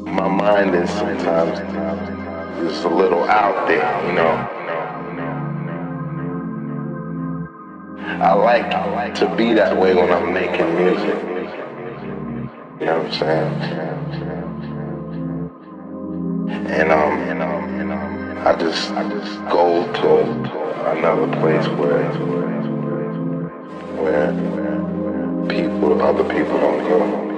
my mind is sometimes just a little out there, you know. I like to be that way when I'm making music. You know what I'm saying? And I just go to another place where other people don't go.